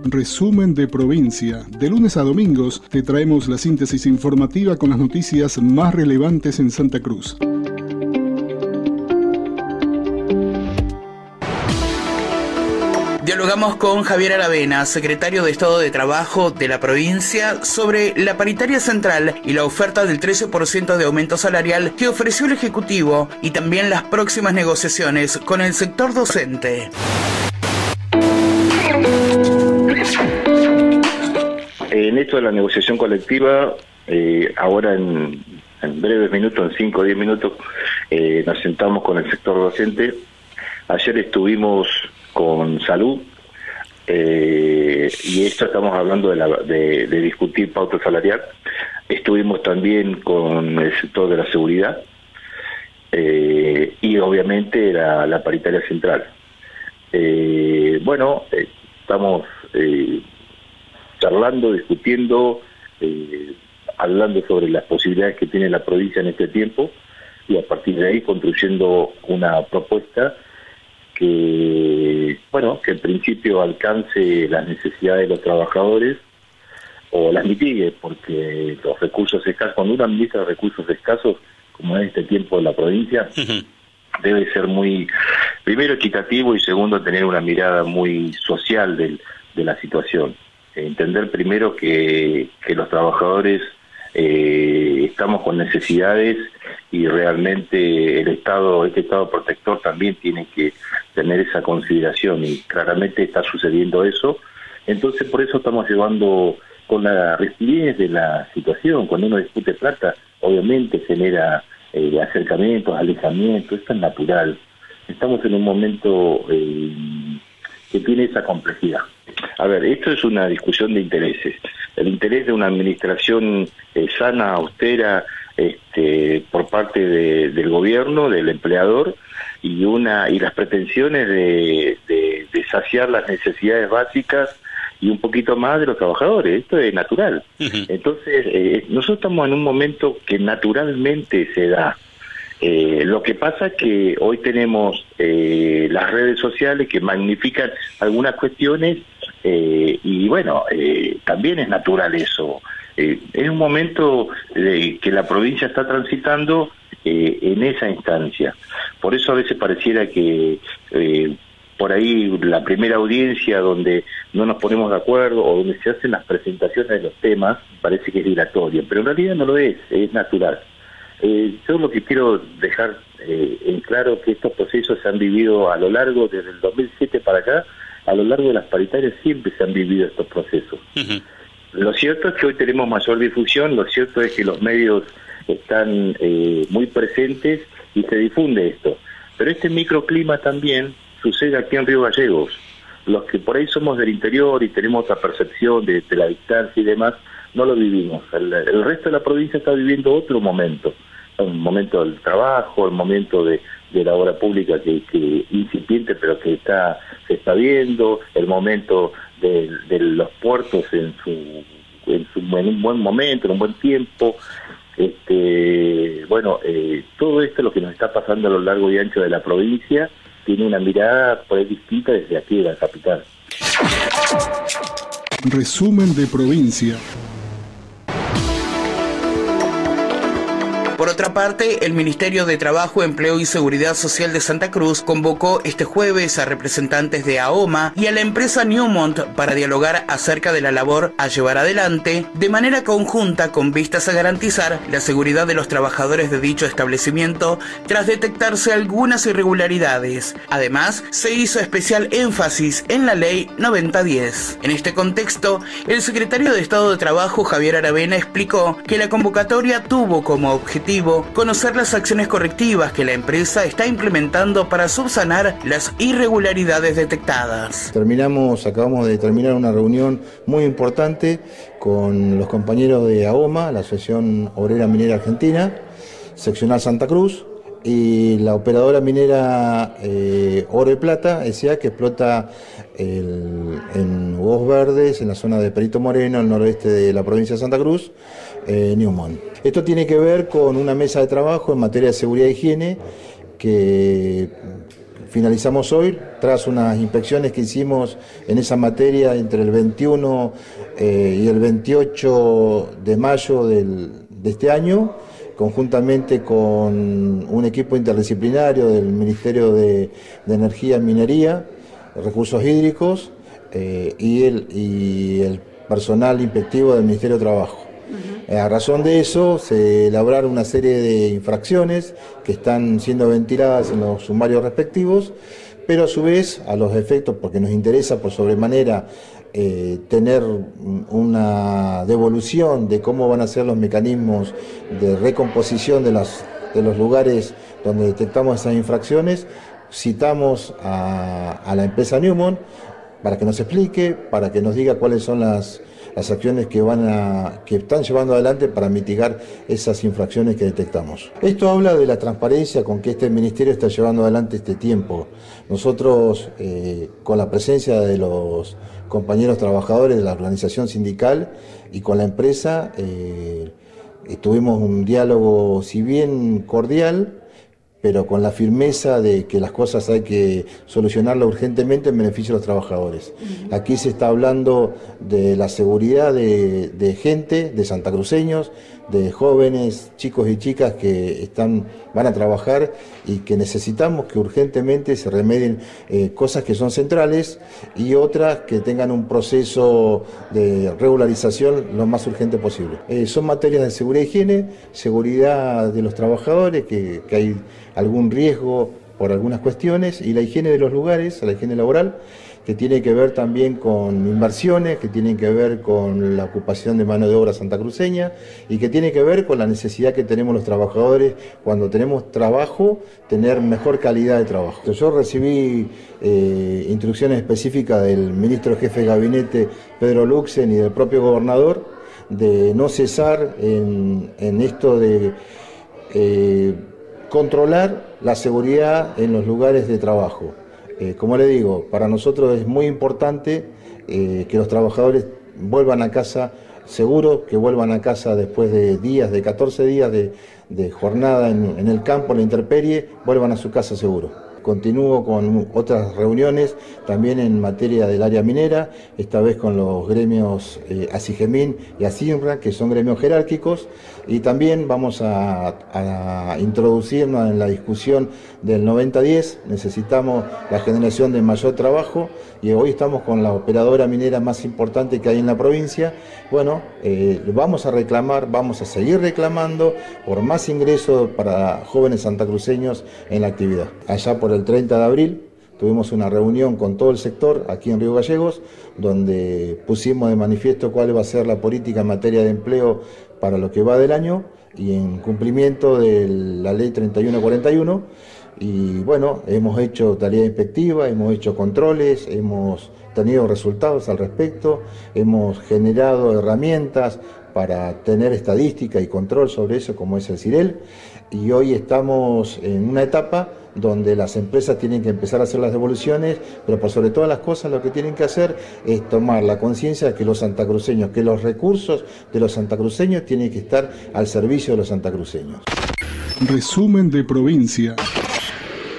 Resumen de provincia. De lunes a domingos te traemos la síntesis informativa con las noticias más relevantes en Santa Cruz. Dialogamos con Javier Aravena, secretario de Estado de Trabajo de la provincia, sobre la paritaria central y la oferta del 13% de aumento salarial que ofreció el Ejecutivo y también las próximas negociaciones con el sector docente. En esto de la negociación colectiva, ahora en breves minutos, en 5 o 10 minutos, nos sentamos con el sector docente. Ayer estuvimos con salud, y esto estamos hablando de discutir pauta salarial. Estuvimos también con el sector de la seguridad, y obviamente la paritaria central. Estamos charlando, discutiendo, hablando sobre las posibilidades que tiene la provincia en este tiempo, y a partir de ahí construyendo una propuesta que en principio alcance las necesidades de los trabajadores o las mitigue, porque los recursos escasos, cuando uno administra recursos escasos, como en este tiempo de la provincia, debe ser muy, primero, equitativo, y segundo, tener una mirada muy social de la situación. Entender primero que los trabajadores estamos con necesidades, y realmente este Estado protector también tiene que tener esa consideración, y claramente está sucediendo eso. Entonces, por eso estamos llevando con la rigidez de la situación. Cuando uno discute plata, obviamente genera acercamientos, alejamientos, esto es natural. Estamos en un momento que tiene esa complejidad. A ver, esto es una discusión de intereses. El interés de una administración sana, austera, por parte del gobierno, del empleador, y las pretensiones de saciar las necesidades básicas y un poquito más de los trabajadores. Esto es natural. Entonces, nosotros estamos en un momento que naturalmente se da. Lo que pasa es que hoy tenemos las redes sociales que magnifican algunas cuestiones, también es natural eso. Es un momento que la provincia está transitando en esa instancia. Por eso a veces pareciera que por ahí la primera audiencia donde no nos ponemos de acuerdo, o donde se hacen las presentaciones de los temas, parece que es dilatoria, pero en realidad no lo es natural. Yo lo que quiero dejar en claro que estos procesos se han vivido a lo largo, desde el 2007 para acá, a lo largo de las paritarias siempre se han vivido estos procesos. Lo cierto es que hoy tenemos mayor difusión, lo cierto es que los medios están muy presentes y se difunde esto. Pero este microclima también sucede aquí en Río Gallegos. Los que por ahí somos del interior y tenemos otra percepción de la distancia y demás, no lo vivimos. El resto de la provincia está viviendo otro momento. Un momento del trabajo, el momento de la obra pública que incipiente, pero que se está viendo, el momento de los puertos en un buen momento, en un buen tiempo. Todo esto, lo que nos está pasando a lo largo y ancho de la provincia, tiene una mirada por ahí distinta desde aquí de la capital. Resumen de provincia. Por otra parte, el Ministerio de Trabajo, Empleo y Seguridad Social de Santa Cruz convocó este jueves a representantes de AOMA y a la empresa Newmont para dialogar acerca de la labor a llevar adelante de manera conjunta con vistas a garantizar la seguridad de los trabajadores de dicho establecimiento tras detectarse algunas irregularidades. Además, se hizo especial énfasis en la Ley 9010. En este contexto, el secretario de Estado de Trabajo, Javier Aravena, explicó que la convocatoria tuvo como objetivo conocer las acciones correctivas que la empresa está implementando para subsanar las irregularidades detectadas. Acabamos de terminar una reunión muy importante con los compañeros de AOMA, la Asociación Obrera Minera Argentina, seccional Santa Cruz, y la operadora minera Oro y Plata, S.A., que explota en Huevos Verdes, en la zona de Perito Moreno, al noroeste de la provincia de Santa Cruz, Newmont. Esto tiene que ver con una mesa de trabajo en materia de seguridad e higiene que finalizamos hoy, tras unas inspecciones que hicimos en esa materia entre el 21 y el 28 de mayo de este año, conjuntamente con un equipo interdisciplinario del Ministerio de Energía y Minería, Recursos Hídricos y el personal inspectivo del Ministerio de Trabajo. A razón de eso se elaboraron una serie de infracciones que están siendo ventiladas en los sumarios respectivos, pero a su vez, a los efectos, porque nos interesa por sobremanera tener una devolución de cómo van a ser los mecanismos de recomposición de los lugares donde detectamos esas infracciones, citamos a la empresa Newmont para que nos explique, para que nos diga cuáles son las acciones que están llevando adelante para mitigar esas infracciones que detectamos. Esto habla de la transparencia con que este ministerio está llevando adelante este tiempo. Nosotros, con la presencia de los compañeros trabajadores de la organización sindical y con la empresa, tuvimos un diálogo, si bien cordial, pero con la firmeza de que las cosas hay que solucionarlas urgentemente en beneficio de los trabajadores. Aquí se está hablando de la seguridad de gente, de santacruceños, de jóvenes, chicos y chicas que van a trabajar y que necesitamos que urgentemente se remedien cosas que son centrales y otras que tengan un proceso de regularización lo más urgente posible. Son materias de seguridad e higiene, seguridad de los trabajadores, que hay algún riesgo por algunas cuestiones, y la higiene de los lugares, la higiene laboral, que tiene que ver también con inversiones, que tienen que ver con la ocupación de mano de obra santacruceña y que tiene que ver con la necesidad que tenemos los trabajadores cuando tenemos trabajo, tener mejor calidad de trabajo. Yo recibí instrucciones específicas del ministro jefe de gabinete, Pedro Luxen, y del propio gobernador, de no cesar en esto de controlar la seguridad en los lugares de trabajo. Como le digo, para nosotros es muy importante que los trabajadores vuelvan a casa seguros, que vuelvan a casa después de 14 días de jornada en el campo, en la intemperie, vuelvan a su casa seguros. Continúo con otras reuniones también en materia del área minera, esta vez con los gremios ASIGEMIN y ASINRA, que son gremios jerárquicos, y también vamos a introducirnos en la discusión del 90-10. Necesitamos la generación de mayor trabajo y hoy estamos con la operadora minera más importante que hay en la provincia. Bueno, vamos a reclamar, vamos a seguir reclamando por más ingresos para jóvenes santacruceños en la actividad. Allá por el 30 de abril tuvimos una reunión con todo el sector aquí en Río Gallegos, donde pusimos de manifiesto cuál va a ser la política en materia de empleo para lo que va del año y en cumplimiento de la ley 3141. Y bueno, hemos hecho tarea inspectiva, hemos hecho controles, hemos tenido resultados al respecto, hemos generado herramientas para tener estadística y control sobre eso, como es el CIREL, y hoy estamos en una etapa donde las empresas tienen que empezar a hacer las devoluciones, pero por sobre todas las cosas lo que tienen que hacer es tomar la conciencia de que los santacruceños, que los recursos de los santacruceños tienen que estar al servicio de los santacruceños. Resumen de provincia.